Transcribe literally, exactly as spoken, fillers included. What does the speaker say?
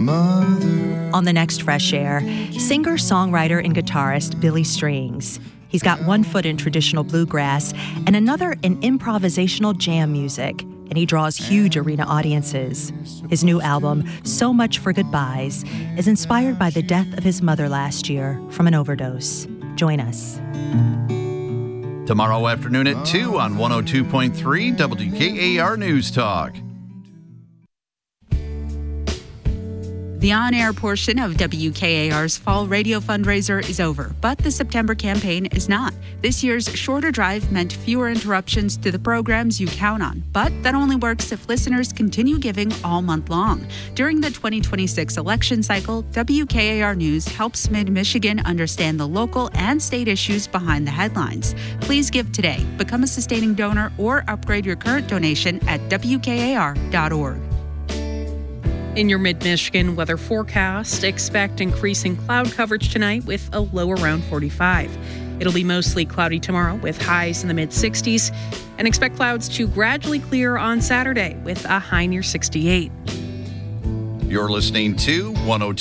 mother. On the next Fresh Air, singer, songwriter, and guitarist Billy Strings. He's got one foot in traditional bluegrass and another in improvisational jam music, and he draws huge arena audiences. His new album, So Much for Goodbyes, is inspired by the death of his mother last year from an overdose. Join us. Tomorrow afternoon at two on one oh two point three W K A R News Talk. The on-air portion of W K A R's fall radio fundraiser is over, but the September campaign is not. This year's shorter drive meant fewer interruptions to the programs you count on, but that only works if listeners continue giving all month long. During the twenty twenty-six election cycle, W K A R News helps Mid-Michigan understand the local and state issues behind the headlines. Please give today, become a sustaining donor, or upgrade your current donation at W K A R dot org. In your Mid-Michigan weather forecast, expect increasing cloud coverage tonight with a low around forty-five. It'll be mostly cloudy tomorrow with highs in the mid-sixties, and expect clouds to gradually clear on Saturday with a high near sixty-eight. You're listening to one oh two